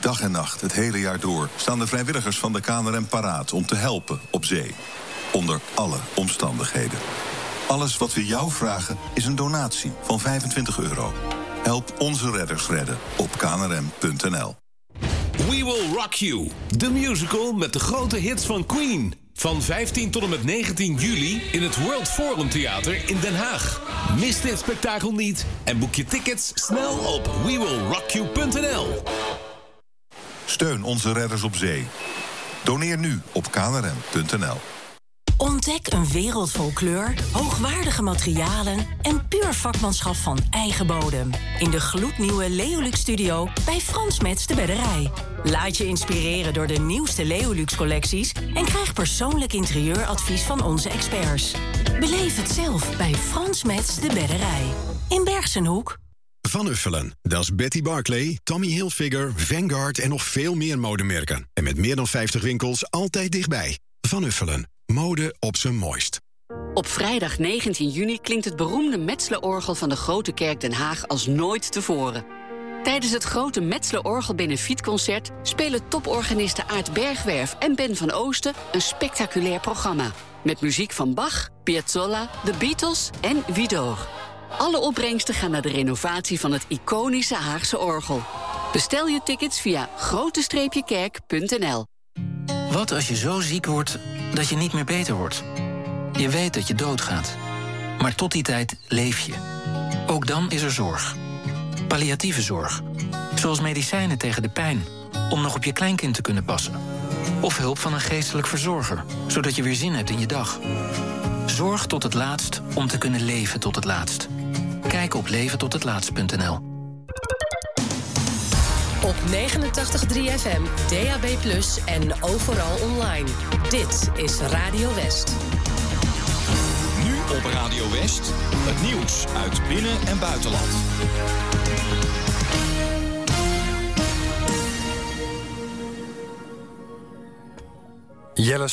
Dag en nacht, het hele jaar door, staan de vrijwilligers van de KNRM paraat om te helpen op zee. Onder alle omstandigheden. Alles wat we jou vragen is een donatie van €25. Help onze redders redden op knrm.nl. We Will Rock You, de musical met de grote hits van Queen. Van 15 tot en met 19 juli in het World Forum Theater in Den Haag. Mis dit spektakel niet en boek je tickets snel op wewillrockyou.nl. Steun onze redders op zee. Doneer nu op knrm.nl. Ontdek een wereld vol kleur, hoogwaardige materialen en puur vakmanschap van eigen bodem. In de gloednieuwe Leolux Studio bij Frans Metz de Bedderij. Laat je inspireren door de nieuwste Leolux collecties en krijg persoonlijk interieuradvies van onze experts. Beleef het zelf bij Frans Metz de Bedderij. In Bergsenhoek. Van Uffelen, dat is Betty Barclay, Tommy Hilfiger, Vanguard en nog veel meer modemerken. En met meer dan 50 winkels altijd dichtbij. Van Uffelen, mode op zijn mooist. Op vrijdag 19 juni klinkt het beroemde Metzler-orgel van de Grote Kerk Den Haag als nooit tevoren. Tijdens het grote Metzler-orgel-benefietconcert spelen toporganisten Aart Bergwerf en Ben van Oosten een spectaculair programma. Met muziek van Bach, Piazzolla, The Beatles en Widor. Alle opbrengsten gaan naar de renovatie van het iconische Haagse orgel. Bestel je tickets via grote-kerk.nl. Wat als je zo ziek wordt dat je niet meer beter wordt? Je weet dat je doodgaat. Maar tot die tijd leef je. Ook dan is er zorg. Palliatieve zorg. Zoals medicijnen tegen de pijn. Om nog op je kleinkind te kunnen passen. Of hulp van een geestelijk verzorger. Zodat je weer zin hebt in je dag. Zorg tot het laatst om te kunnen leven tot het laatst. Kijk op leventothetlaatst.nl. Op 89.3 FM, DAB+ en overal online. Dit is Radio West. Nu op Radio West, het nieuws uit binnen- en buitenland. Jelle